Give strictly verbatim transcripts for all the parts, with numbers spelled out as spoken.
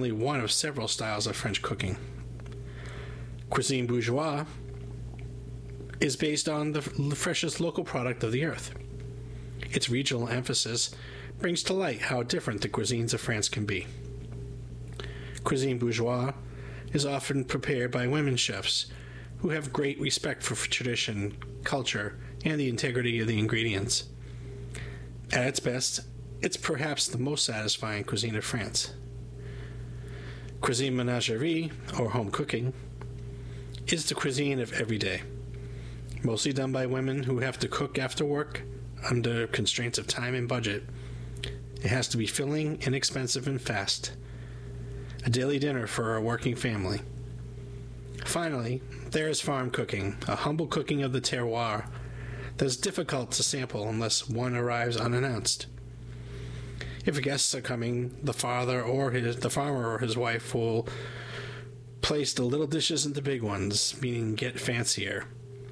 only one of several styles of French cooking. Cuisine bourgeoise is based on the freshest local product of the earth. Its regional emphasis brings to light how different the cuisines of France can be. Cuisine bourgeoise is often prepared by women chefs who have great respect for tradition, culture, and the integrity of the ingredients. At its best, it's perhaps the most satisfying cuisine of France. Cuisine ménagère, or home cooking, is the cuisine of every day, mostly done by women who have to cook after work under constraints of time and budget. It has to be filling, inexpensive, and fast. A daily dinner for a working family. Finally, there is farm cooking, a humble cooking of the terroir that is difficult to sample unless one arrives unannounced. If guests are coming, the father or his, the farmer or his wife will place the little dishes into big ones, meaning get fancier.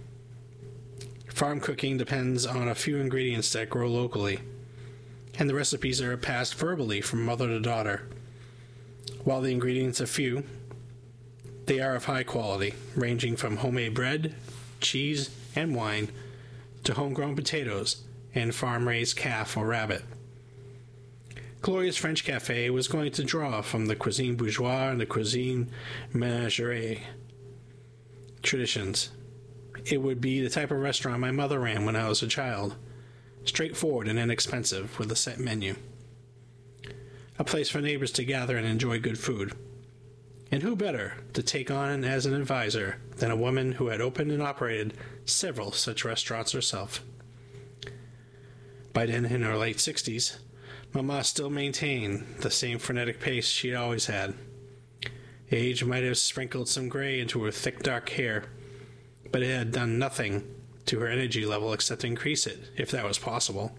Farm cooking depends on a few ingredients that grow locally, and the recipes are passed verbally from mother to daughter. While the ingredients are few, they are of high quality, ranging from homemade bread, cheese, and wine to homegrown potatoes and farm-raised calf or rabbit. Gloria's French Cafe was going to draw from the cuisine bourgeoise and the cuisine ménagère traditions. It would be the type of restaurant my mother ran when I was a child, straightforward and inexpensive with a set menu. A place for neighbors to gather and enjoy good food. And who better to take on as an advisor than a woman who had opened and operated several such restaurants herself. By then, in her late sixties, Mama still maintained the same frenetic pace she had always had. Age might have sprinkled some gray into her thick dark hair, but it had done nothing to her energy level except increase it, if that was possible.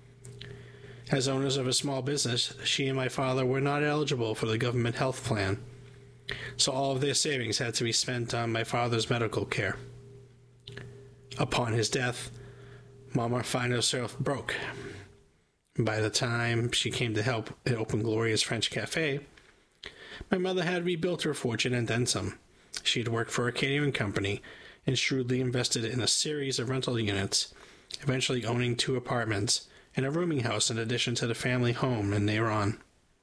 As owners of a small business, she and my father were not eligible for the government health plan, so all of their savings had to be spent on my father's medical care. Upon his death, Mama found herself broke. By the time she came to help open Gloria's French Cafe, my mother had rebuilt her fortune and then some. She had worked for a catering company and shrewdly invested in a series of rental units, eventually owning two apartments and a rooming house in addition to the family home in Neyron.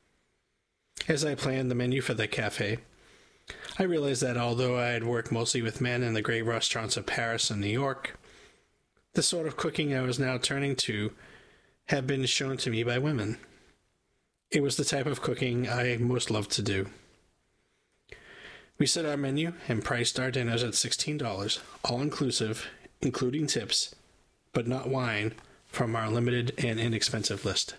As I planned the menu for the cafe, I realized that although I had worked mostly with men in the great restaurants of Paris and New York, the sort of cooking I was now turning to had been shown to me by women. It was the type of cooking I most loved to do. We set our menu and priced our dinners at sixteen dollars, all-inclusive, including tips, but not wine, from our limited and inexpensive list.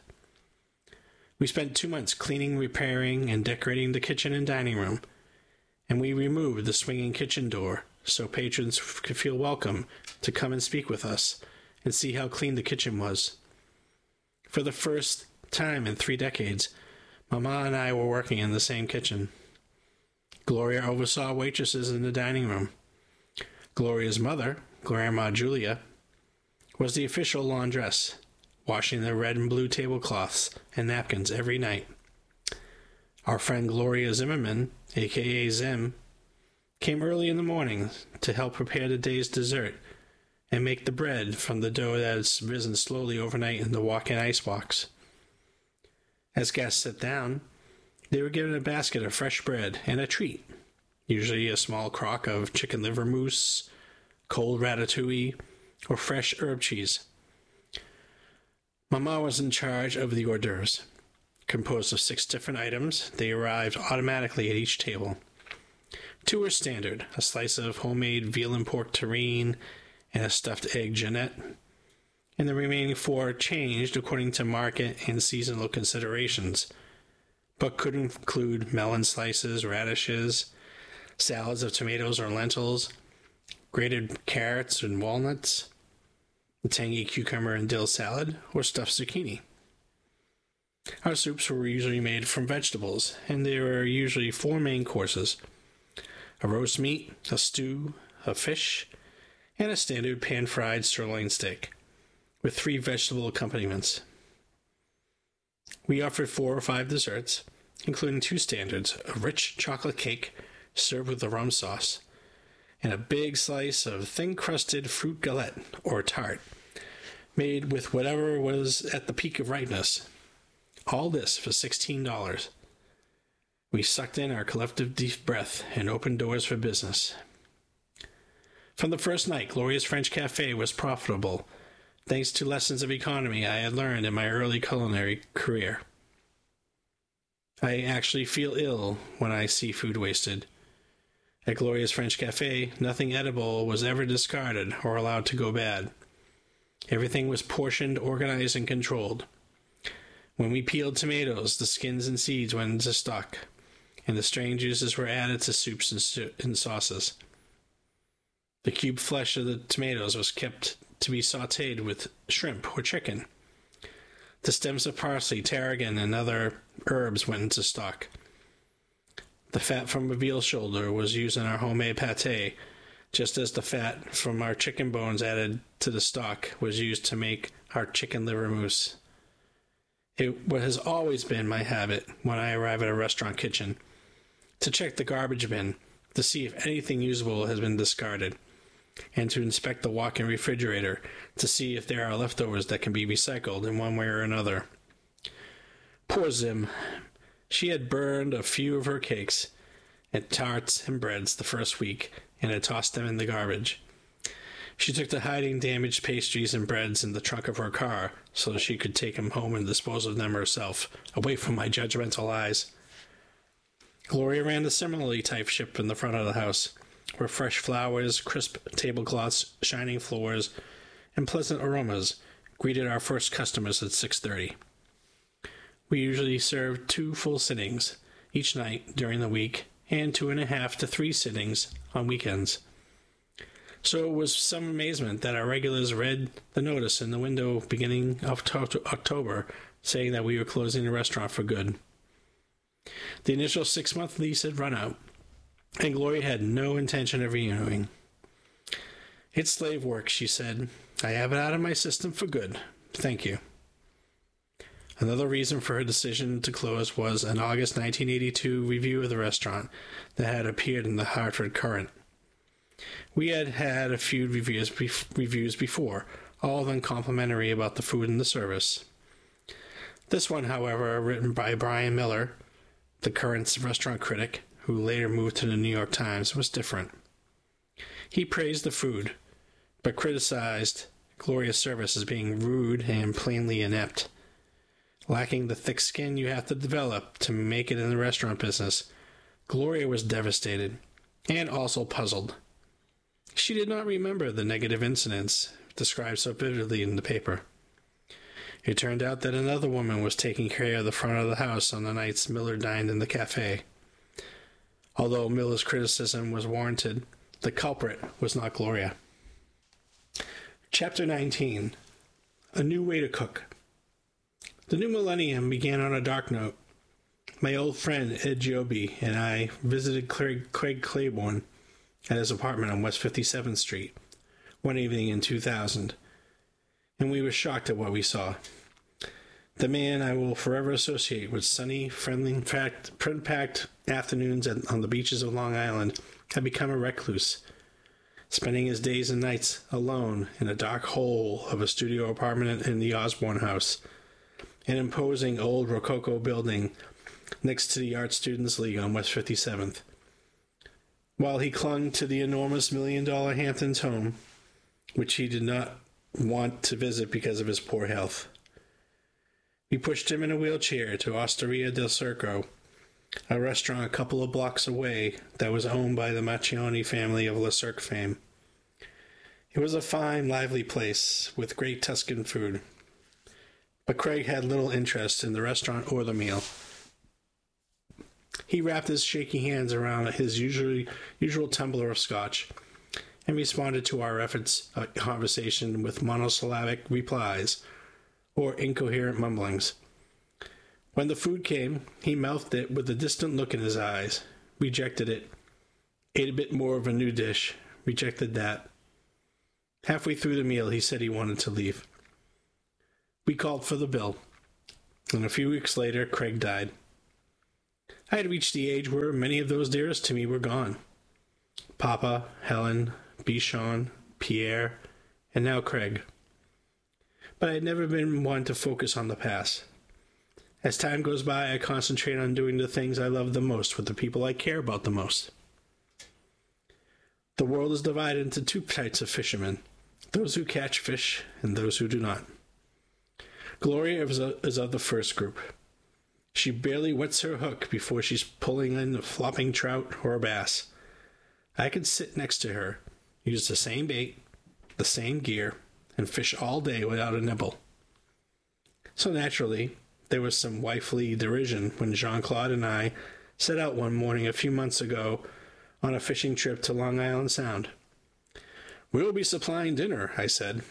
We spent two months cleaning, repairing, and decorating the kitchen and dining room, and we removed the swinging kitchen door so patrons could feel welcome to come and speak with us and see how clean the kitchen was. For the first time in three decades, Mama and I were working in the same kitchen. Gloria oversaw waitresses in the dining room. Gloria's mother, Grandma Julia, was the official laundress, washing the red and blue tablecloths and napkins every night. Our friend Gloria Zimmerman, a k a. Zim, came early in the morning to help prepare the day's dessert and make the bread from the dough that has risen slowly overnight in the walk-in icebox. As guests sat down, they were given a basket of fresh bread and a treat, usually a small crock of chicken liver mousse, cold ratatouille, or fresh herb cheese. Mama was in charge of the hors d'oeuvres. Composed of six different items, they arrived automatically at each table. Two were standard, a slice of homemade veal and pork terrine and a stuffed egg Jeanette, and the remaining four changed according to market and seasonal considerations, but could include melon slices, radishes, salads of tomatoes or lentils, grated carrots and walnuts, a tangy cucumber and dill salad, or stuffed zucchini. Our soups were usually made from vegetables, and there were usually four main courses: a roast meat, a stew, a fish, and a standard pan-fried sirloin steak, with three vegetable accompaniments. We offered four or five desserts, including two standards: a rich chocolate cake served with a rum sauce, and a big slice of thin-crusted fruit galette, or tart, made with whatever was at the peak of ripeness. All this for sixteen dollars. We sucked in our collective deep breath and opened doors for business. From the first night, Gloria's French Cafe was profitable, thanks to lessons of economy I had learned in my early culinary career. I actually feel ill when I see food wasted. At Gloria's French Cafe, nothing edible was ever discarded or allowed to go bad. Everything was portioned, organized, and controlled. When we peeled tomatoes, the skins and seeds went into stock, and the strained juices were added to soups and, stu- and sauces. The cubed flesh of the tomatoes was kept to be sautéed with shrimp or chicken. The stems of parsley, tarragon, and other herbs went into stock. The fat from a veal shoulder was used in our homemade pâté, just as the fat from our chicken bones added to the stock was used to make our chicken liver mousse. It what has always been my habit when I arrive at a restaurant kitchen to check the garbage bin to see if anything usable has been discarded, and to inspect the walk-in refrigerator to see if there are leftovers that can be recycled in one way or another. Poor Zim. She had burned a few of her cakes and tarts and breads the first week and had tossed them in the garbage. She took to hiding damaged pastries and breads in the trunk of her car so she could take them home and dispose of them herself, away from my judgmental eyes. Gloria ran the similarly type ship in the front of the house, where fresh flowers, crisp tablecloths, shining floors, and pleasant aromas greeted our first customers at six thirty. We usually served two full sittings each night during the week, and two and a half to three sittings on weekends. So it was some amazement that our regulars read the notice in the window beginning of October saying that we were closing the restaurant for good. The initial six-month lease had run out, and Gloria had no intention of renewing. "It's slave work," she said. "I have it out of my system for good. Thank you." Another reason for her decision to close was an August nineteen eighty-two review of the restaurant that had appeared in the Hartford Courant. We had had a few reviews, bef- reviews before, all of them complimentary about the food and the service. This one, however, written by Brian Miller, the Courant's restaurant critic, who later moved to the New York Times, was different. He praised the food, but criticized Gloria's service as being rude and plainly inept. Lacking the thick skin you have to develop to make it in the restaurant business, Gloria was devastated, and also puzzled. She did not remember the negative incidents described so vividly in the paper. It turned out that another woman was taking care of the front of the house on the nights Miller dined in the cafe. Although Miller's criticism was warranted, the culprit was not Gloria. Chapter nineteen. A New Way to Cook. The new millennium began on a dark note. My old friend Ed Joby and I visited Craig, Craig Claiborne at his apartment on West fifty-seventh Street one evening in two thousand, and we were shocked at what we saw. The man I will forever associate with sunny, friendly, print-packed afternoons at, on the beaches of Long Island had become a recluse, spending his days and nights alone in a dark hole of a studio apartment in the Osborne House, an imposing old Rococo building next to the Art Students League on West fifty-seventh. While he clung to the enormous million-dollar Hamptons home, which he did not want to visit because of his poor health. We pushed him in a wheelchair to Osteria del Circo, a restaurant a couple of blocks away that was owned by the Macchioni family of Le Cirque fame. It was a fine, lively place with great Tuscan food, but Craig had little interest in the restaurant or the meal. He wrapped his shaky hands around his usually, usual tumbler of scotch and responded to our efforts at conversation with monosyllabic replies or incoherent mumblings. When the food came, he mouthed it with a distant look in his eyes, rejected it, ate a bit more of a new dish, rejected that. Halfway through the meal, he said he wanted to leave. We called for the bill, and a few weeks later, Craig died. I had reached the age where many of those dearest to me were gone. Papa, Helen, Bichon, Pierre, and now Craig. But I had never been one to focus on the past. As time goes by, I concentrate on doing the things I love the most with the people I care about the most. The world is divided into two types of fishermen, those who catch fish and those who do not. Gloria is of the first group. She barely wets her hook before she's pulling in a flopping trout or a bass. I could sit next to her, use the same bait, the same gear, and fish all day without a nibble. So naturally, there was some wifely derision when Jean-Claude and I set out one morning a few months ago on a fishing trip to Long Island Sound. "We'll be supplying dinner," I said.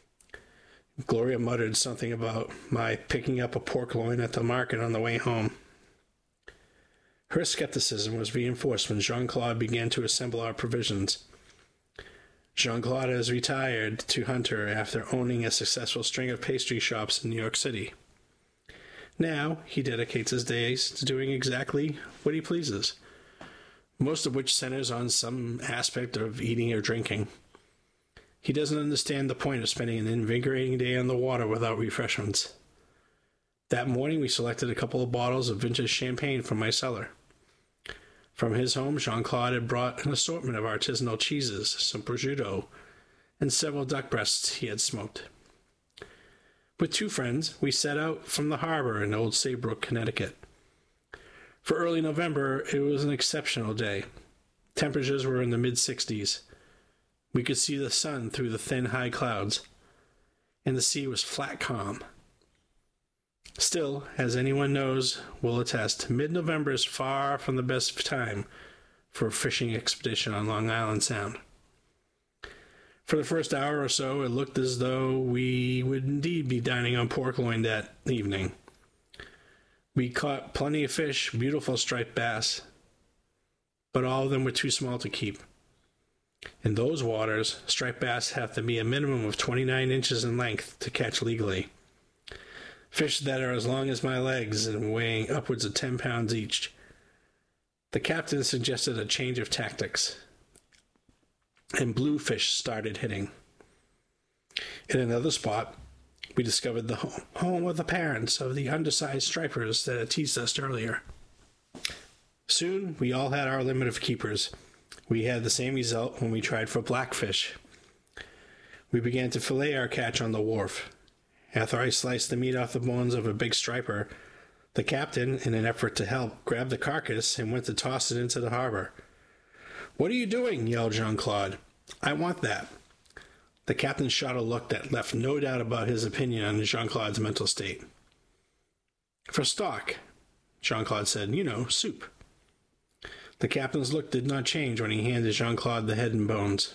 Gloria muttered something about my picking up a pork loin at the market on the way home. Her skepticism was reinforced when Jean-Claude began to assemble our provisions. Jean-Claude has retired to Hunter after owning a successful string of pastry shops in New York City. Now he dedicates his days to doing exactly what he pleases, most of which centers on some aspect of eating or drinking. He doesn't understand the point of spending an invigorating day on the water without refreshments. That morning we selected a couple of bottles of vintage champagne from my cellar. From his home, Jean-Claude had brought an assortment of artisanal cheeses, some prosciutto, and several duck breasts he had smoked. With two friends, we set out from the harbor in Old Saybrook, Connecticut. For early November, it was an exceptional day. Temperatures were in the mid-sixties. We could see the sun through the thin, high clouds, and the sea was flat calm. Still, as anyone knows will attest, mid-November is far from the best time for a fishing expedition on Long Island Sound. For the first hour or so, it looked as though we would indeed be dining on pork loin that evening. We caught plenty of fish, beautiful striped bass, but all of them were too small to keep. In those waters, striped bass have to be a minimum of twenty-nine inches in length to catch legally. Fish that are as long as my legs and weighing upwards of ten pounds each. The captain suggested a change of tactics, and bluefish started hitting. In another spot, we discovered the home, home of the parents of the undersized stripers that had teased us earlier. Soon, we all had our limit of keepers. We had the same result when we tried for blackfish. We began to fillet our catch on the wharf. After I sliced the meat off the bones of a big striper, the captain, in an effort to help, grabbed the carcass and went to toss it into the harbor. "What are you doing?" yelled Jean-Claude. "I want that." The captain shot a look that left no doubt about his opinion on Jean-Claude's mental state. "For stock," Jean-Claude said. "You know, soup." The captain's look did not change when he handed Jean-Claude the head and bones.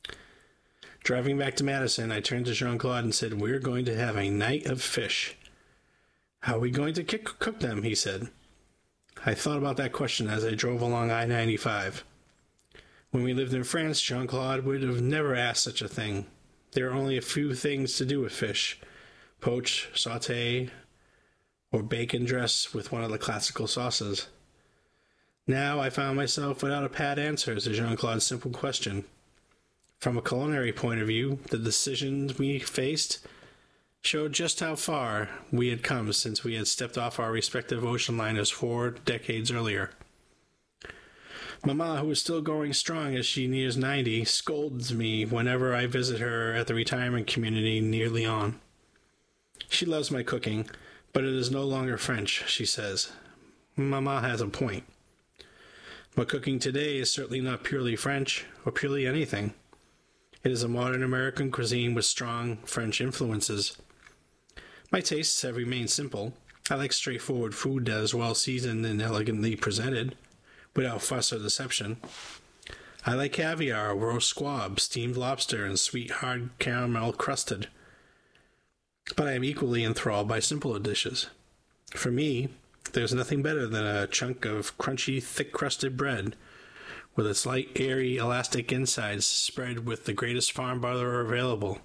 Driving back to Madison, I turned to Jean-Claude and said, "We're going to have a night of fish." "How are we going to kick, cook them?" he said. I thought about that question as I drove along I ninety-five. When we lived in France, Jean-Claude would have never asked such a thing. There are only a few things to do with fish: poach, saute, or bake and dress with one of the classical sauces. Now I found myself without a pat answer to Jean-Claude's simple question. From a culinary point of view, the decisions we faced showed just how far we had come since we had stepped off our respective ocean liners four decades earlier. Mama, who is still going strong as she nears ninety, scolds me whenever I visit her at the retirement community near Lyon. She loves my cooking, but it is no longer French, she says. Mama has a point. My cooking today is certainly not purely French, or purely anything. It is a modern American cuisine with strong French influences. My tastes have remained simple. I like straightforward food that is well seasoned and elegantly presented, without fuss or deception. I like caviar, roast squab, steamed lobster, and sweet hard caramel crusted. But I am equally enthralled by simpler dishes. For me, there's nothing better than a chunk of crunchy, thick-crusted bread, with its light, airy, elastic insides spread with the greatest farm butter available.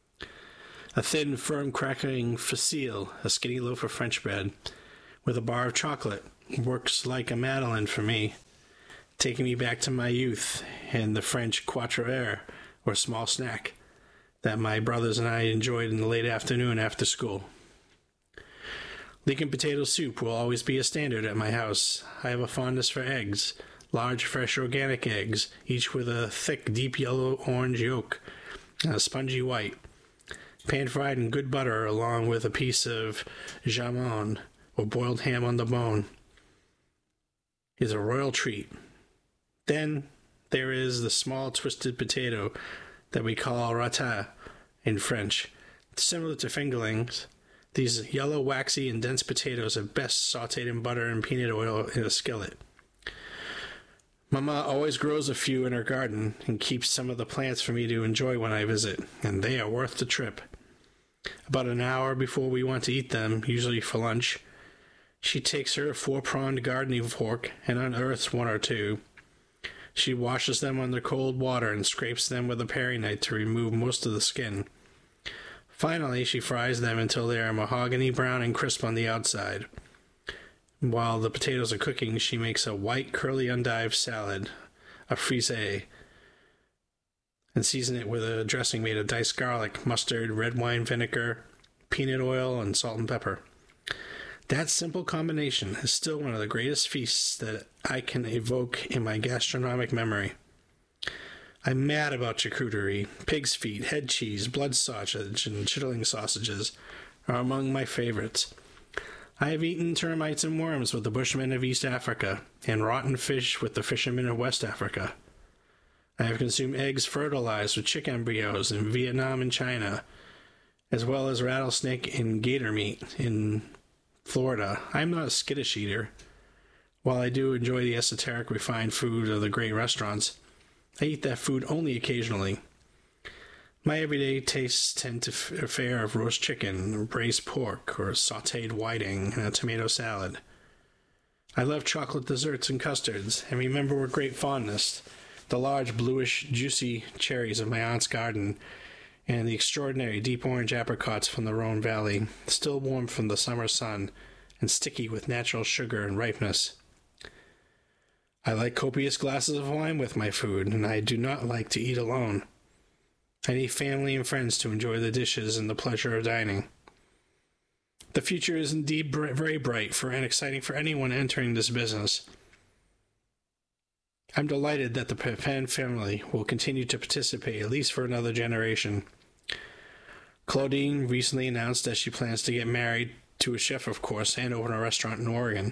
A thin, firm, crackling facile, a skinny loaf of French bread, with a bar of chocolate, works like a Madeline for me, taking me back to my youth and the French quatre heures, or small snack, that my brothers and I enjoyed in the late afternoon after school. Leek and potato soup will always be a standard at my house. I have a fondness for eggs, large, fresh, organic eggs, each with a thick, deep yellow-orange yolk and a spongy white, pan-fried in good butter along with a piece of jamon, or boiled ham on the bone, is a royal treat. Then there is the small twisted potato that we call ratat in French. Similar to fingerlings, these yellow, waxy, and dense potatoes are best sautéed in butter and peanut oil in a skillet. Mama always grows a few in her garden and keeps some of the plants for me to enjoy when I visit, and they are worth the trip. About an hour before we want to eat them, usually for lunch, she takes her four-pronged gardening fork and unearths one or two. She washes them under cold water and scrapes them with a paring knife to remove most of the skin. Finally, she fries them until they are mahogany brown and crisp on the outside. While the potatoes are cooking, she makes a white curly endive salad, a frisée, and season it with a dressing made of diced garlic, mustard, red wine vinegar, peanut oil, and salt and pepper. That simple combination is still one of the greatest feasts that I can evoke in my gastronomic memory. I'm mad about charcuterie. Pig's feet, head cheese, blood sausage, and chitterling sausages are among my favorites. I have eaten termites and worms with the Bushmen of East Africa, and rotten fish with the fishermen of West Africa. I have consumed eggs fertilized with chick embryos in Vietnam and China, as well as rattlesnake and gator meat in Florida. I am not a skittish eater. While I do enjoy the esoteric, refined food of the great restaurants, I eat that food only occasionally. My everyday tastes tend to fare of roast chicken, braised pork, or sautéed whiting and a tomato salad. I love chocolate desserts and custards, and remember with great fondness the large, bluish, juicy cherries of my aunt's garden and the extraordinary deep orange apricots from the Rhone Valley, still warm from the summer sun and sticky with natural sugar and ripeness. I like copious glasses of wine with my food, and I do not like to eat alone. I need family and friends to enjoy the dishes and the pleasure of dining. The future is indeed br- very bright for and exciting for anyone entering this business. I'm delighted that the Pepin family will continue to participate at least for another generation. Claudine recently announced that she plans to get married to a chef, of course, and open a restaurant in Oregon.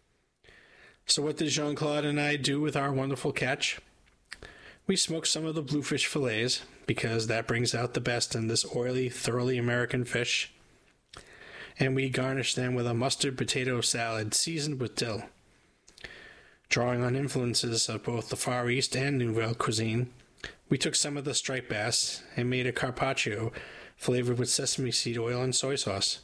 So what did Jean-Claude and I do with our wonderful catch? We smoked some of the bluefish fillets, because that brings out the best in this oily, thoroughly American fish. And we garnished them with a mustard potato salad seasoned with dill. Drawing on influences of both the Far East and Nouvelle cuisine, we took some of the striped bass and made a carpaccio flavored with sesame seed oil and soy sauce.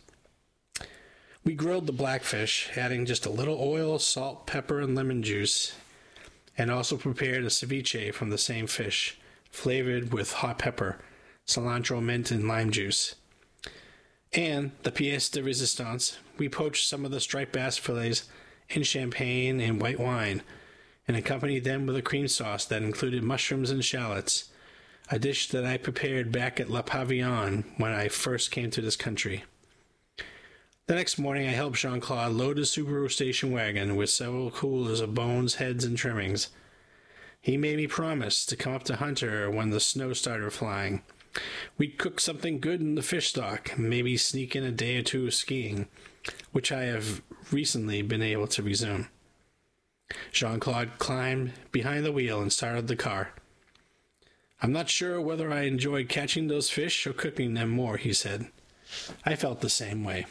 We grilled the blackfish, adding just a little oil, salt, pepper, and lemon juice, and also prepared a ceviche from the same fish, flavored with hot pepper, cilantro, mint, and lime juice. And the pièce de résistance, we poached some of the striped bass fillets in champagne and white wine, and accompanied them with a cream sauce that included mushrooms and shallots, a dish that I prepared back at Le Pavillon when I first came to this country. The next morning, I helped Jean-Claude load his Subaru station wagon with several coolers of bones, heads, and trimmings. He made me promise to come up to Hunter when the snow started flying. We'd cook something good in the fish stock, maybe sneak in a day or two of skiing, which I have recently been able to resume. Jean-Claude climbed behind the wheel and started the car. I'm not sure whether I enjoyed catching those fish or cooking them more, he said. I felt the same way.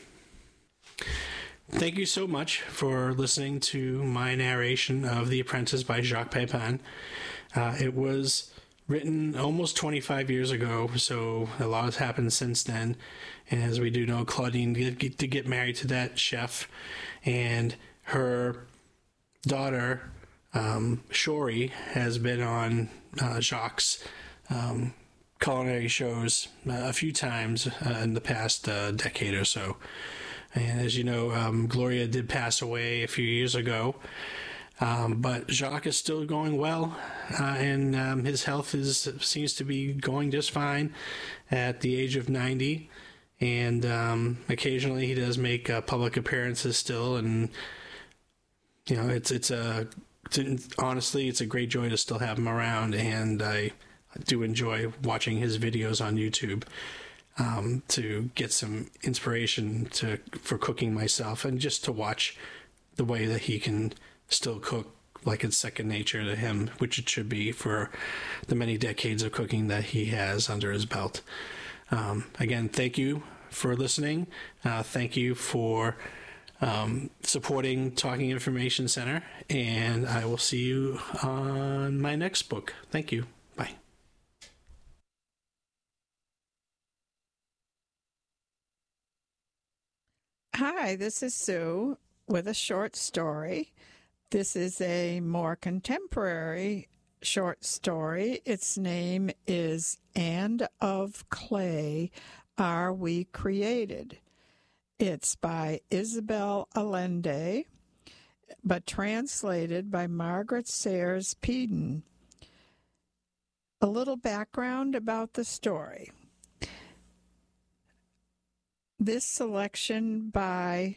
Thank you so much for listening to my narration of The Apprentice by Jacques Pepin. Uh, it was written almost twenty-five years ago, so a lot has happened since then. And as we do know, Claudine did get to get married to that chef, and her daughter, um, Shori, has been on uh, Jacques' um, culinary shows uh, a few times uh, in the past uh, decade or so. And as you know, um, Gloria did pass away a few years ago. Um, but Jacques is still going well, uh, and um, his health is seems to be going just fine at the age of ninety. And um, occasionally he does make uh, public appearances still, and you know it's it's a it's, honestly it's a great joy to still have him around, and I do enjoy watching his videos on YouTube um, to get some inspiration to for cooking myself, and just to watch the way that he can still cook like it's second nature to him, which it should be for the many decades of cooking that he has under his belt. Um, again, thank you for listening. Uh, thank you for um, supporting Talking Information Center, and I will see you on my next book. Thank you. Bye. Hi, this is Sue with a short story. This is a more contemporary short story. Its name is And of Clay Are We Created? It's by Isabel Allende, but translated by Margaret Sayers Peden. A little background about the story. This selection by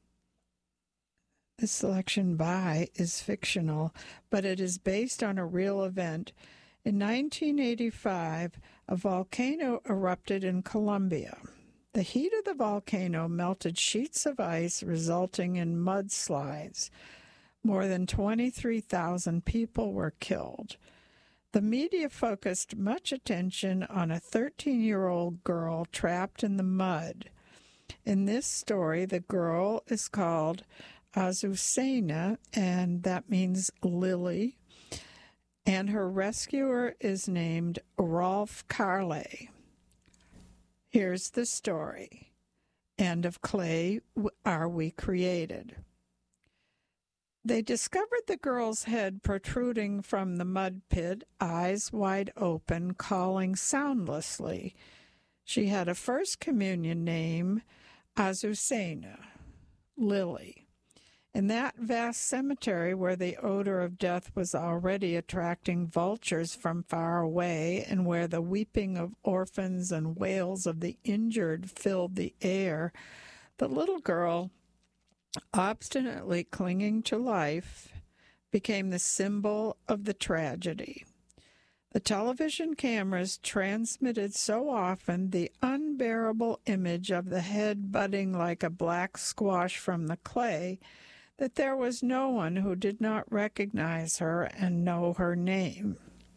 This selection by is fictional, but it is based on a real event. In nineteen eighty-five, a volcano erupted in Colombia. The heat of the volcano melted sheets of ice, resulting in mudslides. More than twenty-three thousand people were killed. The media focused much attention on a thirteen-year-old girl trapped in the mud. In this story, the girl is called Azucena, and that means Lily, and her rescuer is named Rolf Carley. Here's the story. And of clay are we created. They discovered the girl's head protruding from the mud pit, eyes wide open, calling soundlessly. She had a first communion name, Azucena, Lily. In that vast cemetery where the odor of death was already attracting vultures from far away, and where the weeping of orphans and wails of the injured filled the air, the little girl, obstinately clinging to life, became the symbol of the tragedy. The television cameras transmitted so often the unbearable image of the head budding like a black squash from the clay that there was no one who did not recognize her and know her name.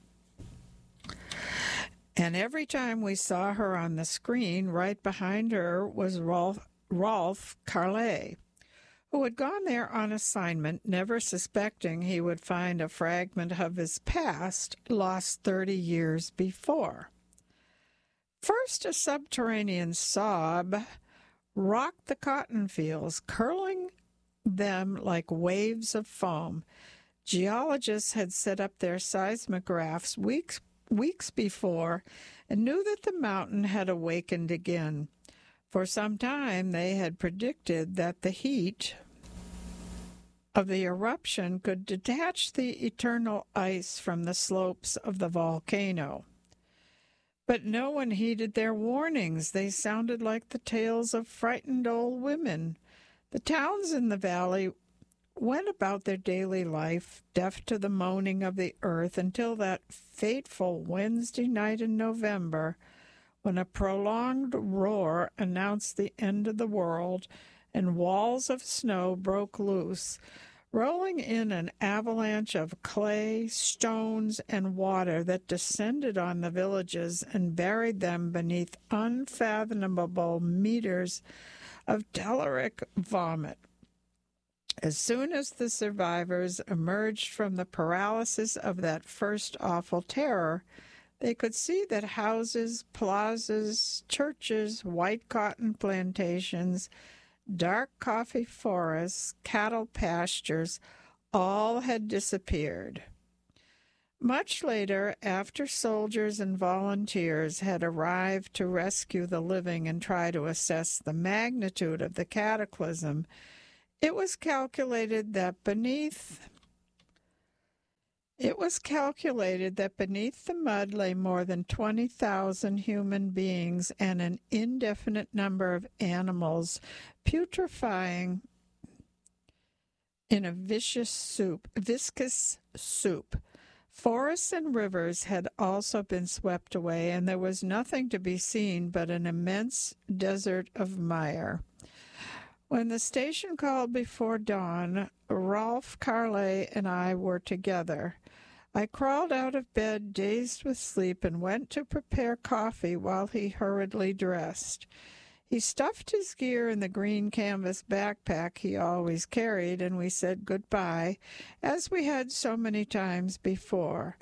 And every time we saw her on the screen, right behind her was Rolf, Rolf Carley, who had gone there on assignment, never suspecting he would find a fragment of his past lost thirty years before. First, a subterranean sob rocked the cotton fields, curling them like waves of foam. Geologists had set up their seismographs weeks weeks before and knew that the mountain had awakened again. For some time they had predicted that the heat of the eruption could detach the eternal ice from the slopes of the volcano. But no one heeded their warnings. They sounded like the tales of frightened old women. The towns in the valley went about their daily life, deaf to the moaning of the earth, until that fateful Wednesday night in November, when a prolonged roar announced the end of the world, and walls of snow broke loose, rolling in an avalanche of clay, stones, and water that descended on the villages and buried them beneath unfathomable meters of telluric vomit. As soon as the survivors emerged from the paralysis of that first awful terror, they could see that houses, plazas, churches, white cotton plantations, dark coffee forests, cattle pastures, all had disappeared. Much later, after soldiers and volunteers had arrived to rescue the living and try to assess the magnitude of the cataclysm, it was calculated that beneath it was calculated that beneath the mud lay more than twenty thousand human beings and an indefinite number of animals putrefying in a vicious soup, viscous soup. Forests and rivers had also been swept away, and there was nothing to be seen but an immense desert of mire. When the station called before dawn, Rolf Carlet and I were together. I crawled out of bed, dazed with sleep, and went to prepare coffee while he hurriedly dressed. He stuffed his gear in the green canvas backpack he always carried, and we said goodbye, as we had so many times before.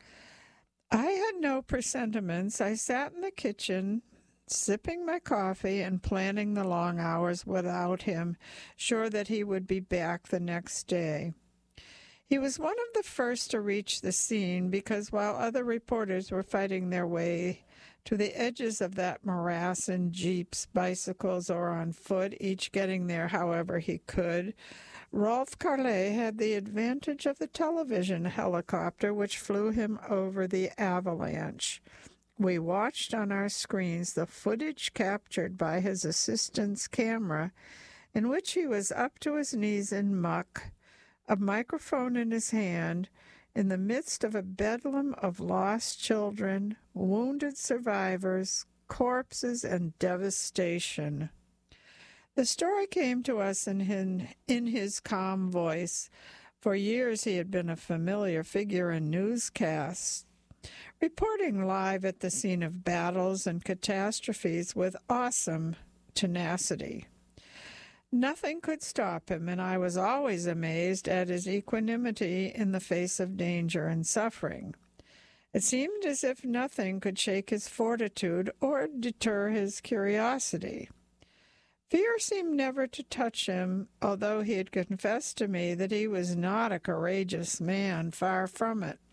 I had no presentiments. I sat in the kitchen, sipping my coffee and planning the long hours without him, sure that he would be back the next day. He was one of the first to reach the scene because while other reporters were fighting their way to the edges of that morass in jeeps, bicycles, or on foot, each getting there however he could, Rolf Carlet had the advantage of the television helicopter which flew him over the avalanche. We watched on our screens the footage captured by his assistant's camera, in which he was up to his knees in muck, a microphone in his hand, in the midst of a bedlam of lost children, wounded survivors, corpses, and devastation. The story came to us in his, in his calm voice. For years he had been a familiar figure in newscasts, reporting live at the scene of battles and catastrophes with awesome tenacity. Nothing could stop him, and I was always amazed at his equanimity in the face of danger and suffering. It seemed as if nothing could shake his fortitude or deter his curiosity. Fear seemed never to touch him, although he had confessed to me that he was not a courageous man, far from it.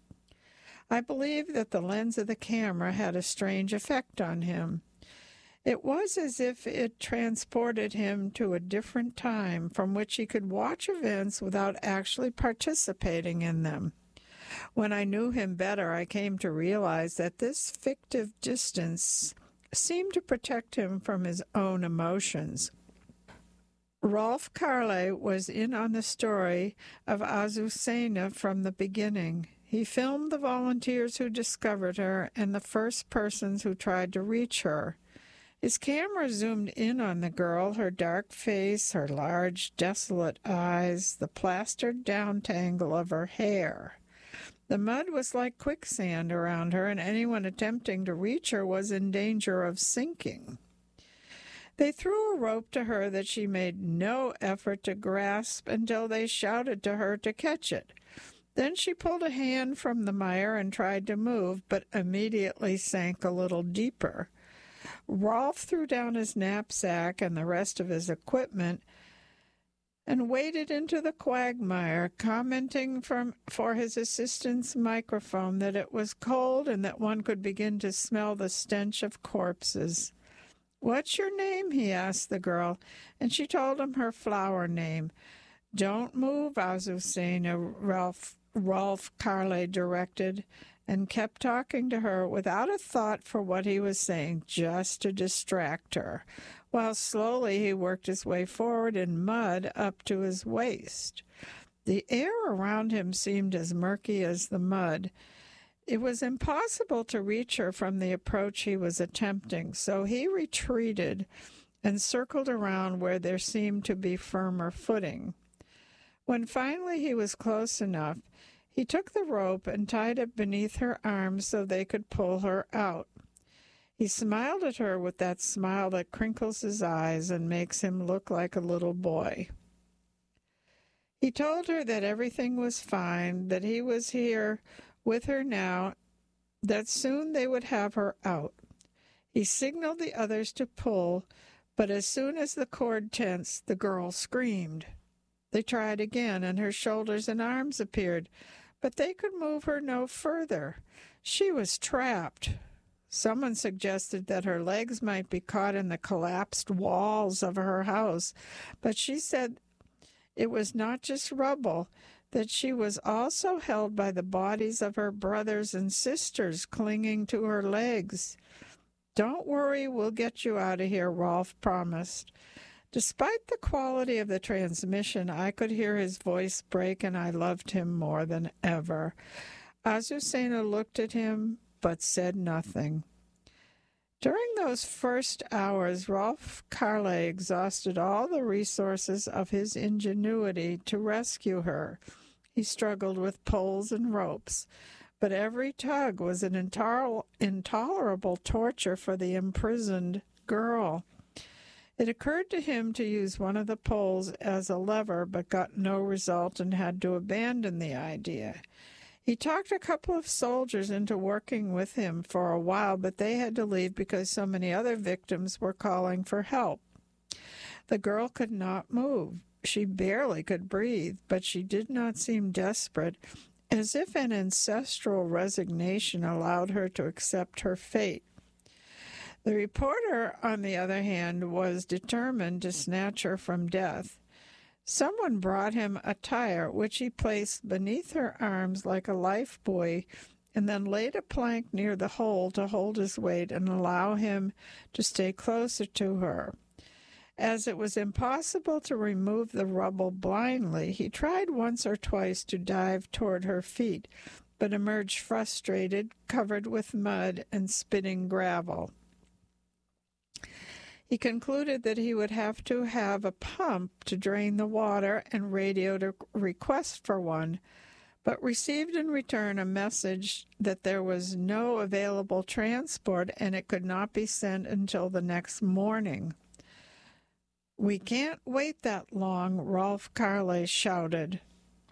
I believe that the lens of the camera had a strange effect on him. It was as if it transported him to a different time from which he could watch events without actually participating in them. When I knew him better, I came to realize that this fictive distance seemed to protect him from his own emotions. Rolf Carlet was in on the story of Azucena from the beginning. He filmed the volunteers who discovered her and the first persons who tried to reach her. His camera zoomed in on the girl, her dark face, her large, desolate eyes, the plastered down tangle of her hair. The mud was like quicksand around her, and anyone attempting to reach her was in danger of sinking. They threw a rope to her that she made no effort to grasp until they shouted to her to catch it. Then she pulled a hand from the mire and tried to move, but immediately sank a little deeper. Rolf threw down his knapsack and the rest of his equipment and waded into the quagmire, commenting from, for his assistant's microphone that it was cold and that one could begin to smell the stench of corpses. "What's your name?" he asked the girl, and she told him her flower name. "Don't move, Azucena," Rolf, Rolf Carlet directed, and kept talking to her without a thought for what he was saying, just to distract her, while slowly he worked his way forward in mud up to his waist. The air around him seemed as murky as the mud. It was impossible to reach her from the approach he was attempting, so he retreated and circled around where there seemed to be firmer footing. When finally he was close enough, he took the rope and tied it beneath her arms so they could pull her out. He smiled at her with that smile that crinkles his eyes and makes him look like a little boy. He told her that everything was fine, that he was here with her now, that soon they would have her out. He signaled the others to pull, but as soon as the cord tensed, the girl screamed. They tried again, and her shoulders and arms appeared, but they could move her no further. She was trapped. Someone suggested that her legs might be caught in the collapsed walls of her house, but she said it was not just rubble, that she was also held by the bodies of her brothers and sisters clinging to her legs. "Don't worry, we'll get you out of here," Rolf promised. Despite the quality of the transmission, I could hear his voice break, and I loved him more than ever. Azucena looked at him, but said nothing. During those first hours, Rolf Carlet exhausted all the resources of his ingenuity to rescue her. He struggled with poles and ropes, but every tug was an intoler- intolerable torture for the imprisoned girl. It occurred to him to use one of the poles as a lever, but got no result and had to abandon the idea. He talked a couple of soldiers into working with him for a while, but they had to leave because so many other victims were calling for help. The girl could not move. She barely could breathe, but she did not seem desperate, as if an ancestral resignation allowed her to accept her fate. The reporter, on the other hand, was determined to snatch her from death. Someone brought him a tire, which he placed beneath her arms like a life buoy, and then laid a plank near the hole to hold his weight and allow him to stay closer to her. As it was impossible to remove the rubble blindly, he tried once or twice to dive toward her feet, but emerged frustrated, covered with mud and spitting gravel. He concluded that he would have to have a pump to drain the water and radioed a request for one, but received in return a message that there was no available transport and it could not be sent until the next morning. "We can't wait that long," Rolf Carlet shouted.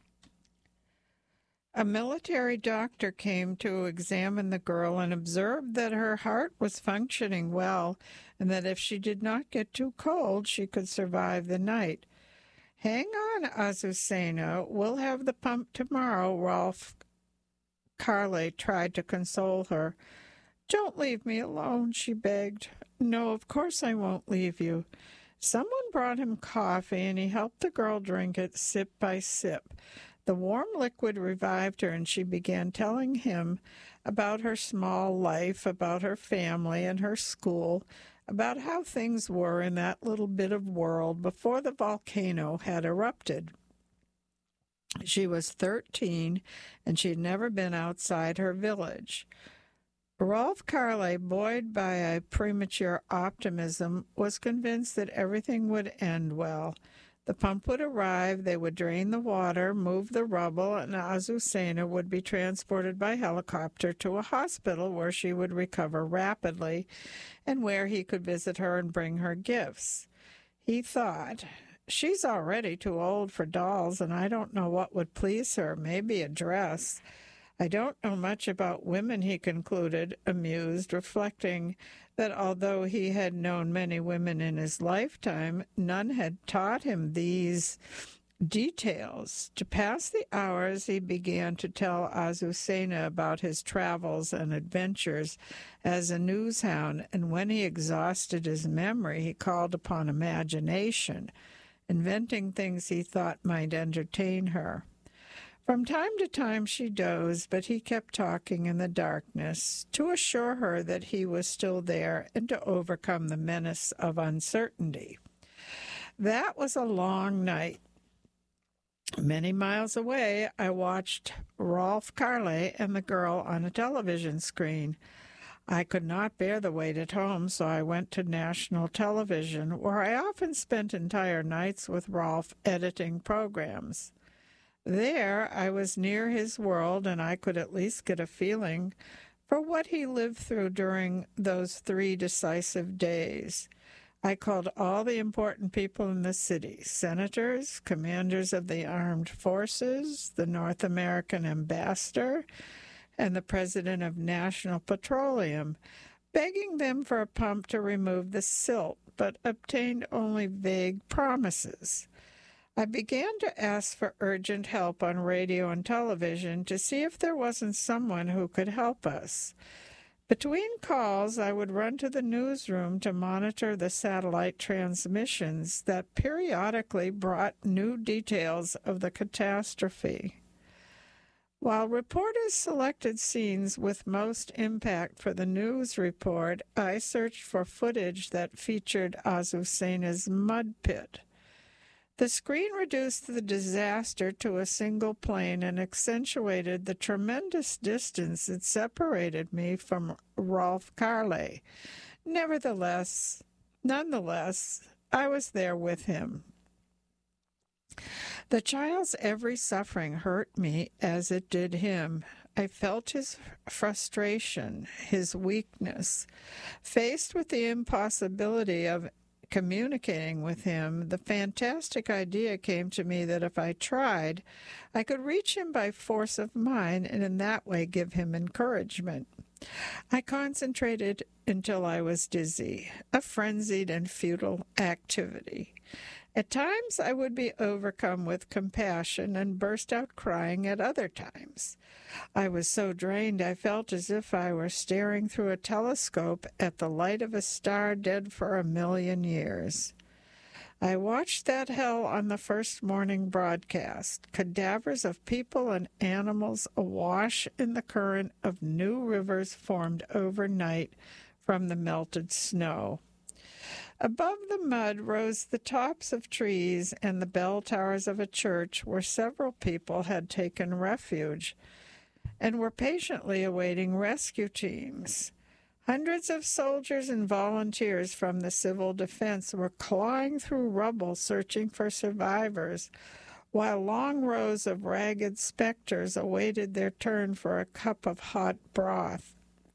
A military doctor came to examine the girl and observed that her heart was functioning well and that if she did not get too cold, she could survive the night. "Hang on, Azucena. We'll have the pump tomorrow," Rolf Carlet tried to console her. "Don't leave me alone," she begged. "No, of course I won't leave you." Someone brought him coffee, and he helped the girl drink it sip by sip. The warm liquid revived her, and she began telling him about her small life, about her family and her school, about how things were in that little bit of world before the volcano had erupted. She was thirteen, and she had never been outside her village. Rolf Carlet, buoyed by a premature optimism, was convinced that everything would end well. The pump would arrive, they would drain the water, move the rubble, and Azucena would be transported by helicopter to a hospital where she would recover rapidly and where he could visit her and bring her gifts. He thought, "She's already too old for dolls, and I don't know what would please her, maybe a dress." "I don't know much about women," he concluded, amused, reflecting that although he had known many women in his lifetime, none had taught him these details. To pass the hours, he began to tell Azucena about his travels and adventures as a newshound, and when he exhausted his memory, he called upon imagination, inventing things he thought might entertain her. From time to time she dozed, but he kept talking in the darkness to assure her that he was still there and to overcome the menace of uncertainty. That was a long night. Many miles away, I watched Rolf Carlet and the girl on a television screen. I could not bear the wait at home, so I went to national television, where I often spent entire nights with Rolf editing programs. There, I was near his world, and I could at least get a feeling for what he lived through during those three decisive days. I called all the important people in the city, senators, commanders of the armed forces, the North American ambassador, and the president of National Petroleum, begging them for a pump to remove the silt, but obtained only vague promises. I began to ask for urgent help on radio and television to see if there wasn't someone who could help us. Between calls, I would run to the newsroom to monitor the satellite transmissions that periodically brought new details of the catastrophe. While reporters selected scenes with most impact for the news report, I searched for footage that featured Azucena's mud pit. The screen reduced the disaster to a single plane and accentuated the tremendous distance that separated me from Rolf Carle. Nevertheless, nonetheless, I was there with him. The child's every suffering hurt me as it did him. I felt his frustration, his weakness. Faced with the impossibility of communicating with him, the fantastic idea came to me that if I tried, I could reach him by force of mind and in that way give him encouragement. I concentrated until I was dizzy, a frenzied and futile activity. At times I would be overcome with compassion and burst out crying at other times. I was so drained I felt as if I were staring through a telescope at the light of a star dead for a million years. I watched that hell on the first morning broadcast, cadavers of people and animals awash in the current of new rivers formed overnight from the melted snow. Above the mud rose the tops of trees and the bell towers of a church where several people had taken refuge and were patiently awaiting rescue teams. Hundreds of soldiers and volunteers from the civil defense were clawing through rubble searching for survivors, while long rows of ragged specters awaited their turn for a cup of hot broth.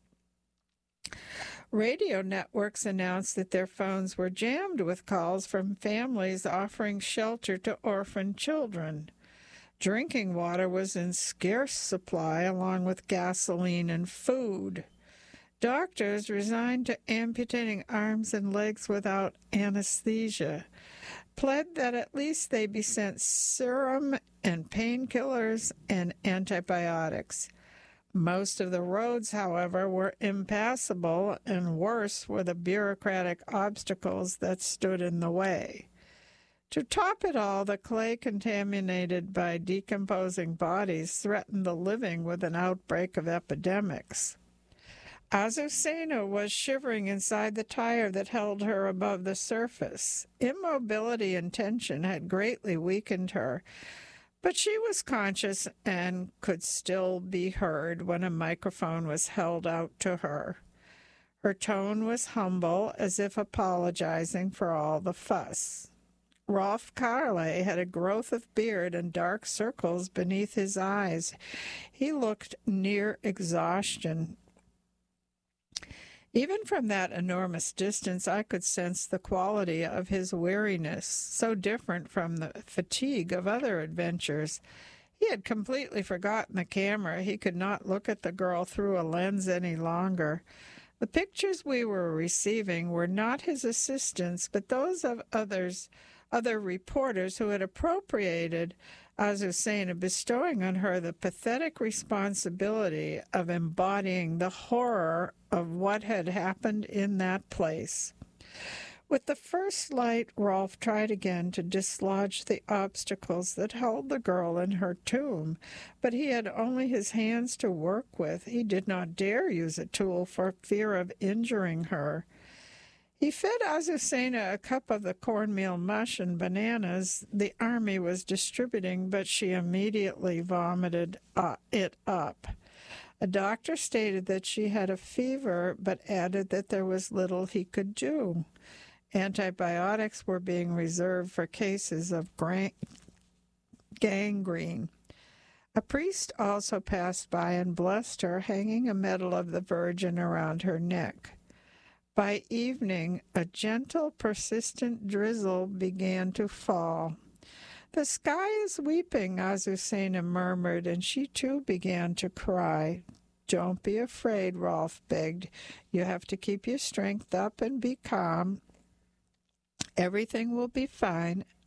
Radio networks announced that their phones were jammed with calls from families offering shelter to orphan children. Drinking water was in scarce supply, along with gasoline and food. Doctors, resigned to amputating arms and legs without anesthesia, pled that at least they be sent serum and painkillers and antibiotics. Most of the roads, however, were impassable, and worse were the bureaucratic obstacles that stood in the way. To top it all, the clay contaminated by decomposing bodies threatened the living with an outbreak of epidemics. Azucena was shivering inside the tire that held her above the surface. Immobility and tension had greatly weakened her, but she was conscious and could still be heard when a microphone was held out to her. Her tone was humble, as if apologizing for all the fuss. Rolf Carle had a growth of beard and dark circles beneath his eyes. He looked near exhaustion. Even from that enormous distance, I could sense the quality of his weariness, so different from the fatigue of other adventures. He had completely forgotten the camera. He could not look at the girl through a lens any longer. The pictures we were receiving were not his assistants, but those of others, other reporters who had appropriated Azucena, bestowing on her the pathetic responsibility of embodying the horror of what had happened in that place. With the first light, Rolf tried again to dislodge the obstacles that held the girl in her tomb, but he had only his hands to work with. He did not dare use a tool for fear of injuring her. He fed Azucena a cup of the cornmeal mush and bananas the army was distributing, but she immediately vomited uh, it up. A doctor stated that she had a fever, but added that there was little he could do. Antibiotics were being reserved for cases of gra- gangrene. A priest also passed by and blessed her, hanging a medal of the Virgin around her neck. By evening, a gentle, persistent drizzle began to fall. "The sky is weeping," Azucena murmured, and she too began to cry. "Don't be afraid," Rolf begged. "You have to keep your strength up and be calm. Everything will be fine.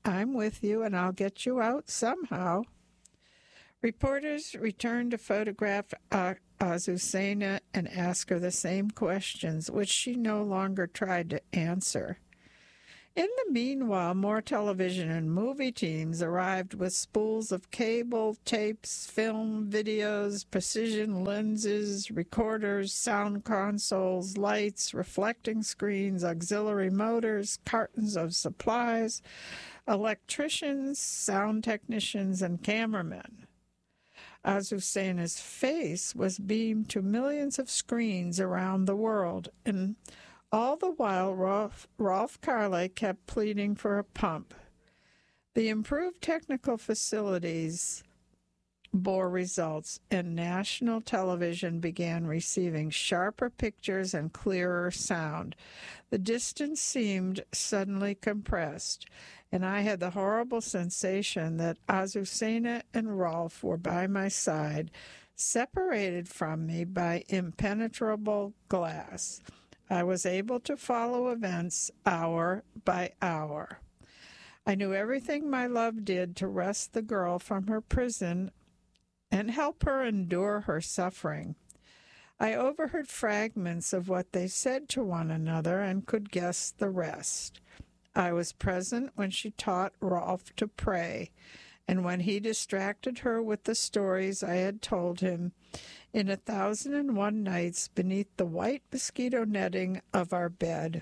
I'm with you, and I'll get you out somehow. Reporters returned to photograph uh, Azucena and ask her the same questions, which she no longer tried to answer. In the meanwhile, more television and movie teams arrived with spools of cable, tapes, film, videos, precision lenses, recorders, sound consoles, lights, reflecting screens, auxiliary motors, cartons of supplies, electricians, sound technicians, and cameramen. Azucena's face was beamed to millions of screens around the world, and all the while, Rolf, Rolf Carle kept pleading for a pump. The improved technical facilities bore results, and national television began receiving sharper pictures and clearer sound. The distance seemed suddenly compressed, and I had the horrible sensation that Azucena and Rolf were by my side, separated from me by impenetrable glass. I was able to follow events hour by hour. I knew everything my love did to wrest the girl from her prison and help her endure her suffering. I overheard fragments of what they said to one another and could guess the rest. I was present when she taught Rolf to pray, and when he distracted her with the stories I had told him in a thousand and one nights beneath the white mosquito netting of our bed.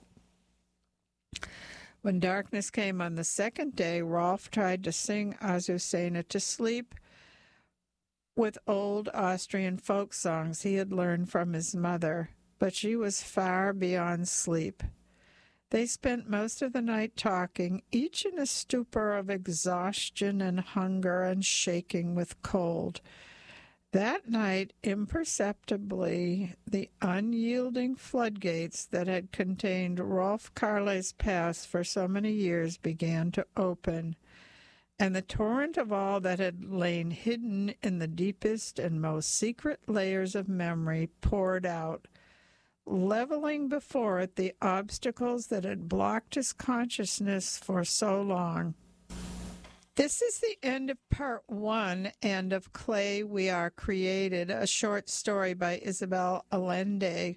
When darkness came on the second day, Rolf tried to sing Azucena to sleep with old Austrian folk songs he had learned from his mother, but she was far beyond sleep. They spent most of the night talking, each in a stupor of exhaustion and hunger and shaking with cold. That night, imperceptibly, the unyielding floodgates that had contained Rolf Carle's past for so many years began to open, and the torrent of all that had lain hidden in the deepest and most secret layers of memory poured out, leveling before it the obstacles that had blocked his consciousness for so long. This is the end of part one and of Clay We Are Created, a short story by Isabel Allende.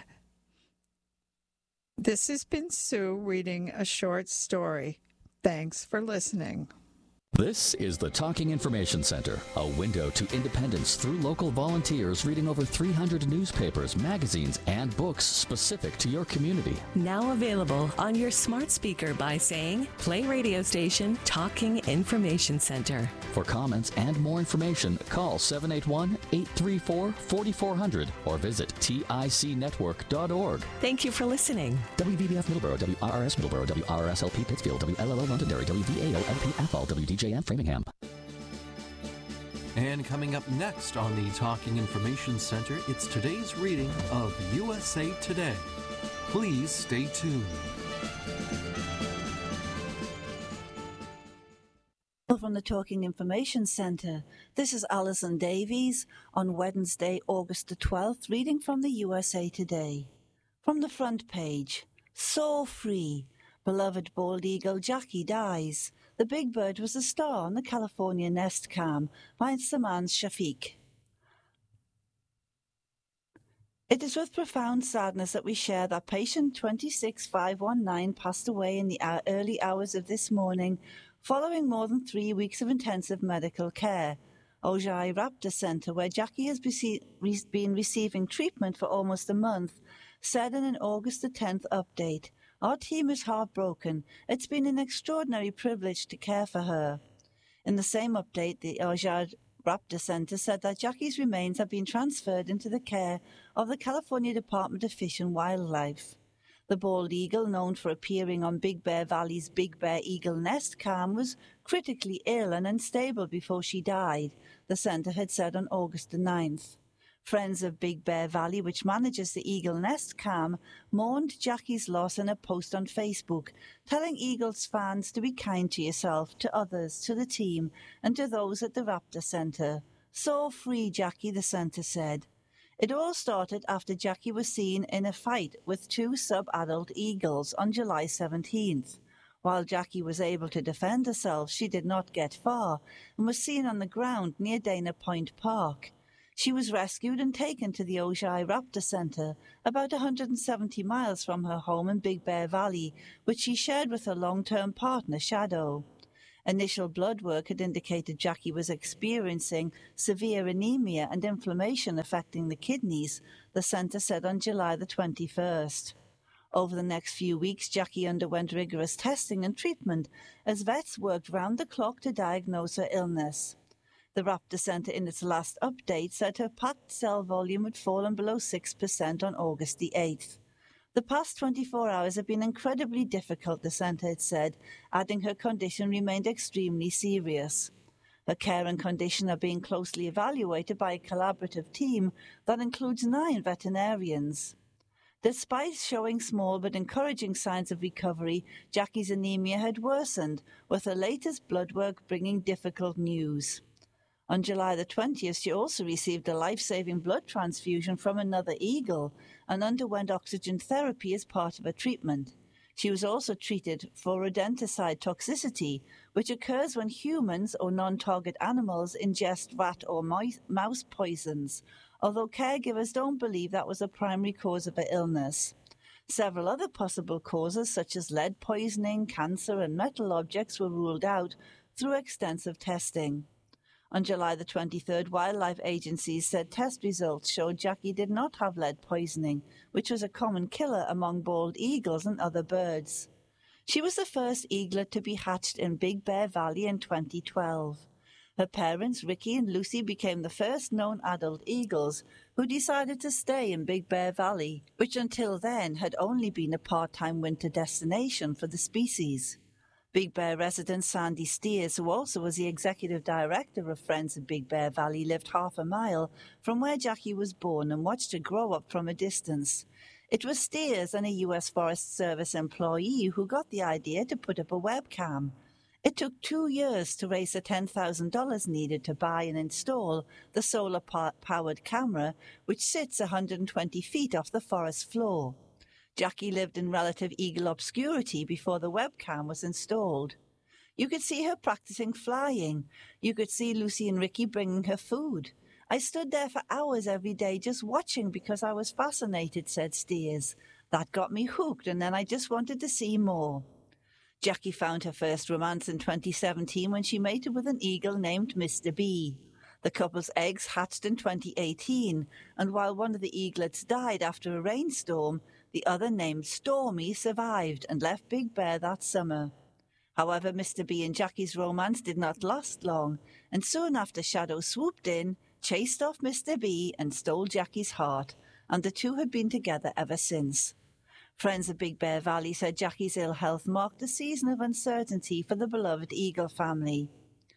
This has been Sue reading a short story. Thanks for listening. This is the Talking Information Center, a window to independence through local volunteers reading over three hundred newspapers, magazines, and books specific to your community. Now available on your smart speaker by saying, play radio station Talking Information Center. For comments and more information, call seven eight one, eight three four, four four zero zero or visit tic network dot org. Thank you for listening. W V B F Middleborough, W R R S Middleborough, W R R S L P Pittsfield, W L L O Londonderry, W V A O L P F L, W D J M Framingham. And coming up next on the Talking Information Center, it's today's reading of U S A Today. Please stay tuned. From the Talking Information Center, this is Alison Davies on Wednesday, August the twelfth, reading from the U S A Today. From the front page, So Free, beloved bald eagle Jackie dies. The big bird was a star on the California nest cam by Saman Shafiq. It is with profound sadness that we share that patient two six five one nine passed away in the early hours of this morning following more than three weeks of intensive medical care. Ojai Raptor Center, where Jackie has been receiving treatment for almost a month, said in an August the tenth update, "Our team is heartbroken. It's been an extraordinary privilege to care for her." In the same update, the Ojai Raptor Center said that Jackie's remains have been transferred into the care of the California Department of Fish and Wildlife. The bald eagle, known for appearing on Big Bear Valley's Big Bear Eagle Nest Cam, was critically ill and unstable before she died, the center had said on August the ninth. Friends of Big Bear Valley, which manages the Eagle Nest Cam, mourned Jackie's loss in a post on Facebook, telling Eagles fans to be kind to yourself, to others, to the team, and to those at the Raptor Center. "So free, Jackie," the center said. It all started after Jackie was seen in a fight with two sub-adult eagles on July seventeenth. While Jackie was able to defend herself, she did not get far and was seen on the ground near Dana Point Park. She was rescued and taken to the Ojai Raptor Center, about one hundred seventy miles from her home in Big Bear Valley, which she shared with her long-term partner, Shadow. Initial blood work had indicated Jackie was experiencing severe anemia and inflammation affecting the kidneys, the center said on July the twenty-first. Over the next few weeks, Jackie underwent rigorous testing and treatment as vets worked round the clock to diagnose her illness. The Raptor Center in its last update said her packed cell volume had fallen below six percent on August the eighth. The past twenty-four hours have been incredibly difficult, the center had said, adding her condition remained extremely serious. Her care and condition are being closely evaluated by a collaborative team that includes nine veterinarians. Despite showing small but encouraging signs of recovery, Jackie's anemia had worsened, with her latest blood work bringing difficult news. On July the twentieth, she also received a life-saving blood transfusion from another eagle and underwent oxygen therapy as part of her treatment. She was also treated for rodenticide toxicity, which occurs when humans or non-target animals ingest rat or mouse poisons, although caregivers don't believe that was a primary cause of her illness. Several other possible causes, such as lead poisoning, cancer, and metal objects, were ruled out through extensive testing. On July the twenty-third, wildlife agencies said test results showed Jackie did not have lead poisoning, which was a common killer among bald eagles and other birds. She was the first eaglet to be hatched in Big Bear Valley in twenty twelve. Her parents, Ricky and Lucy, became the first known adult eagles who decided to stay in Big Bear Valley, which until then had only been a part-time winter destination for the species. Big Bear resident Sandy Steers, who also was the executive director of Friends of Big Bear Valley, lived half a mile from where Jackie was born and watched her grow up from a distance. It was Steers and a U S Forest Service employee who got the idea to put up a webcam. It took two years to raise the ten thousand dollars needed to buy and install the solar-powered camera, which sits one hundred twenty feet off the forest floor. Jackie lived in relative eagle obscurity before the webcam was installed. You could see her practicing flying. You could see Lucy and Ricky bringing her food. I stood there for hours every day just watching because I was fascinated, said Steers. That got me hooked, and then I just wanted to see more. Jackie found her first romance in twenty seventeen when she mated with an eagle named Mister B. The couple's eggs hatched in twenty eighteen, and while one of the eaglets died after a rainstorm, the other, named Stormy, survived and left Big Bear that summer. However, Mister B and Jackie's romance did not last long, and soon after Shadow swooped in, chased off Mister B and stole Jackie's heart, and the two had been together ever since. Friends of Big Bear Valley said Jackie's ill health marked a season of uncertainty for the beloved eagle family.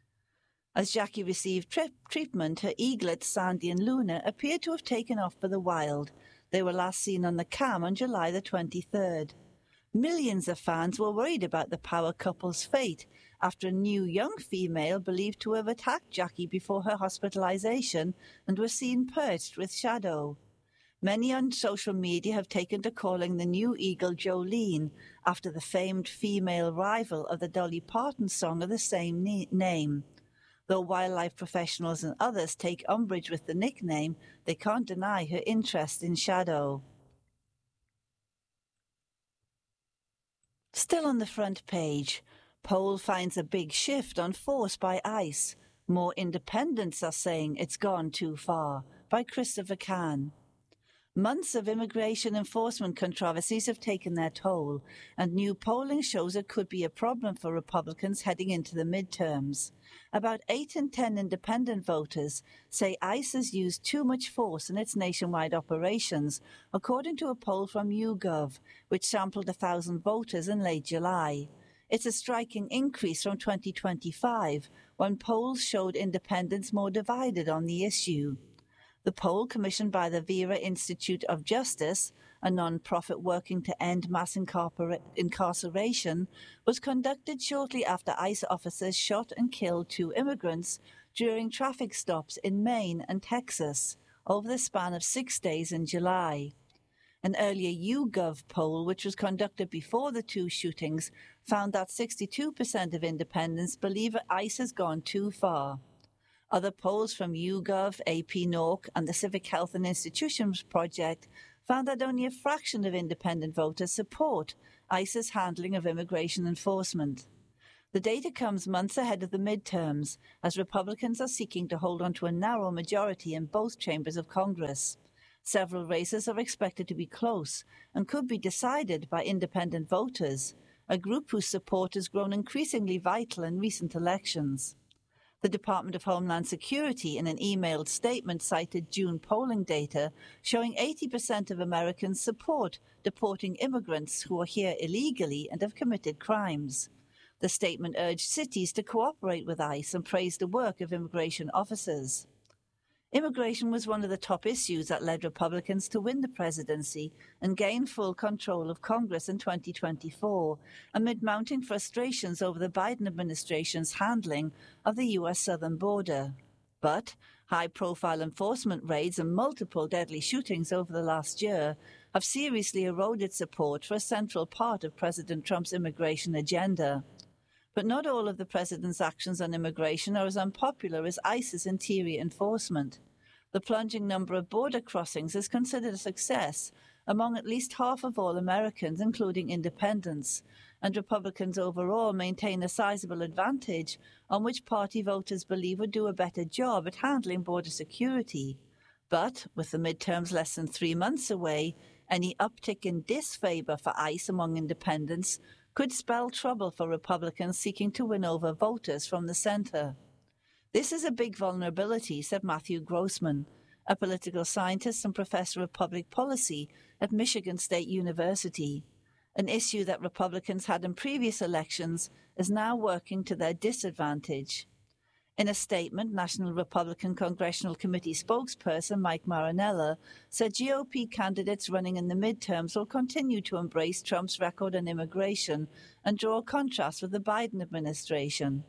As Jackie received tri- treatment, her eaglets, Sandy and Luna, appeared to have taken off for the wild. They were last seen on the cam on July the twenty-third. Millions of fans were worried about the power couple's fate after a new young female believed to have attacked Jackie before her hospitalization and was seen perched with Shadow. Many on social media have taken to calling the new eagle Jolene, after the famed female rival of the Dolly Parton song of the same ne- name. Though wildlife professionals and others take umbrage with the nickname, they can't deny her interest in Shadow. Still on the front page, poll finds a big shift on force by ICE. More independents are saying it's gone too far, by Christopher Kahn. Months of immigration enforcement controversies have taken their toll, and new polling shows it could be a problem for Republicans heading into the midterms. About eight in ten independent voters say ICE has used too much force in its nationwide operations, according to a poll from YouGov, which sampled one thousand voters in late July. It's a striking increase from twenty twenty-five, when polls showed independents more divided on the issue. The poll, commissioned by the Vera Institute of Justice, a non-profit working to end mass incorpora- incarceration, was conducted shortly after ICE officers shot and killed two immigrants during traffic stops in Maine and Texas over the span of six days in July. An earlier YouGov poll, which was conducted before the two shootings, found that sixty-two percent of independents believe ICE has gone too far. Other polls from YouGov, A P N O R C, and the Civic Health and Institutions Project found that only a fraction of independent voters support ICE's handling of immigration enforcement. The data comes months ahead of the midterms, as Republicans are seeking to hold on to a narrow majority in both chambers of Congress. Several races are expected to be close and could be decided by independent voters, a group whose support has grown increasingly vital in recent elections. The Department of Homeland Security, in an emailed statement, cited June polling data showing eighty percent of Americans support deporting immigrants who are here illegally and have committed crimes. The statement urged cities to cooperate with ICE and praised the work of immigration officers. Immigration was one of the top issues that led Republicans to win the presidency and gain full control of Congress in twenty twenty-four, amid mounting frustrations over the Biden administration's handling of the U S southern border. But high-profile enforcement raids and multiple deadly shootings over the last year have seriously eroded support for a central part of President Trump's immigration agenda. But not all of the president's actions on immigration are as unpopular as ICE's interior enforcement. The plunging number of border crossings is considered a success among at least half of all Americans, including independents, and Republicans overall maintain a sizable advantage on which party voters believe would do a better job at handling border security. But, with the midterms less than three months away, any uptick in disfavor for ICE among independents could spell trouble for Republicans seeking to win over voters from the center. This is a big vulnerability, said Matthew Grossman, a political scientist and professor of public policy at Michigan State University. An issue that Republicans had in previous elections is now working to their disadvantage. In a statement, National Republican Congressional Committee spokesperson Mike Marinella said G O P candidates running in the midterms will continue to embrace Trump's record on immigration and draw a contrast with the Biden administration.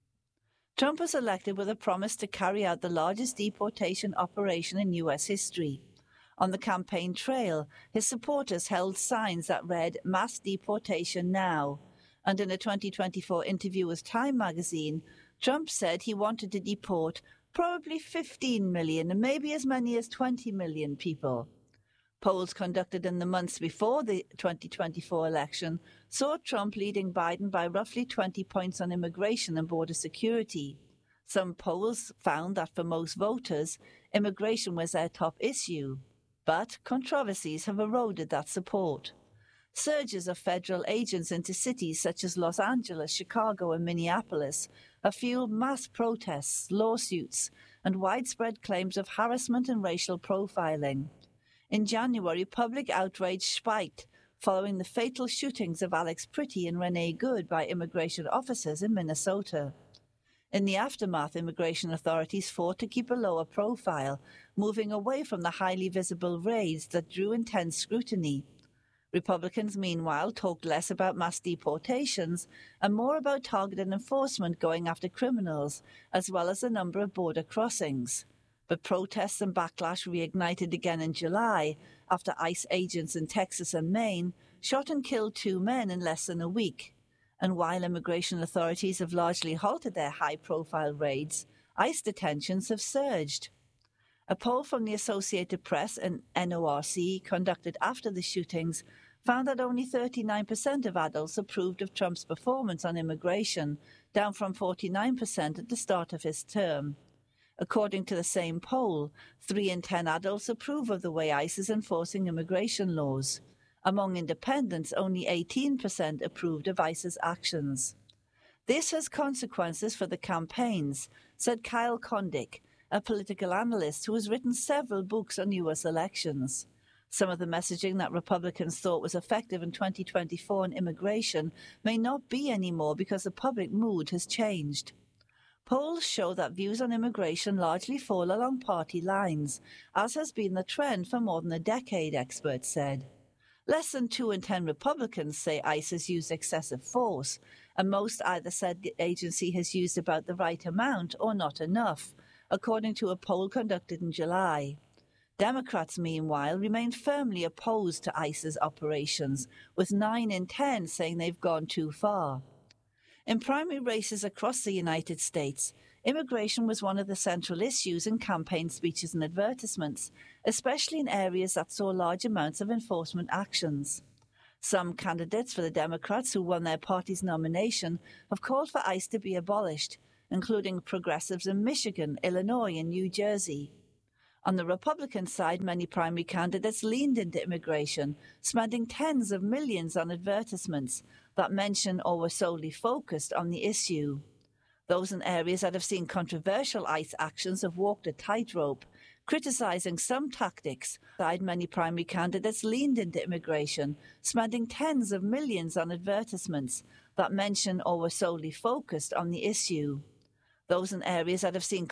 Trump was elected with a promise to carry out the largest deportation operation in U S history. On the campaign trail, his supporters held signs that read, "Mass Deportation Now," and in a twenty twenty-four interview with Time magazine, Trump said he wanted to deport probably fifteen million and maybe as many as twenty million people. Polls conducted in the months before the twenty twenty-four election saw Trump leading Biden by roughly twenty points on immigration and border security. Some polls found that for most voters, immigration was their top issue, but controversies have eroded that support. Surges of federal agents into cities such as Los Angeles, Chicago, and Minneapolis have fueled mass protests, lawsuits, and widespread claims of harassment and racial profiling. In January, public outrage spiked following the fatal shootings of Alex Pritty and Renee Good by immigration officers in Minnesota. In the aftermath, immigration authorities fought to keep a lower profile, moving away from the highly visible raids that drew intense scrutiny. Republicans, meanwhile, talked less about mass deportations and more about targeted enforcement going after criminals, as well as the number of border crossings. But protests and backlash reignited again in July after ICE agents in Texas and Maine shot and killed two men in less than a week. And while immigration authorities have largely halted their high-profile raids, ICE detentions have surged. A poll from the Associated Press and N O R C conducted after the shootings found that only thirty-nine percent of adults approved of Trump's performance on immigration, down from forty-nine percent at the start of his term. According to the same poll, three in ten adults approve of the way ICE is enforcing immigration laws. Among independents, only eighteen percent approved of ICE's actions. This has consequences for the campaigns, said Kyle Kondik, a political analyst who has written several books on U S elections. Some of the messaging that Republicans thought was effective in twenty twenty-four on immigration may not be anymore because the public mood has changed. Polls show that views on immigration largely fall along party lines, as has been the trend for more than a decade, experts said. Less than two in ten Republicans say ICE has used excessive force, and most either said the agency has used about the right amount or not enough, according to a poll conducted in July. Democrats, meanwhile, remain firmly opposed to ICE's operations, with nine in ten saying they've gone too far. In primary races across the United States, immigration was one of the central issues in campaign speeches and advertisements, especially in areas that saw large amounts of enforcement actions. Some candidates for the Democrats who won their party's nomination have called for ICE to be abolished, including progressives in Michigan, Illinois, and New Jersey. On the Republican side, many primary candidates leaned into immigration, spending tens of millions on advertisements that mention or were solely focused on the issue. Those in areas that have seen controversial ICE actions have walked a tightrope, criticizing some tactics. Side, many primary candidates leaned into immigration, spending tens of millions on advertisements that mention or were solely focused on the issue. Those in areas that have seen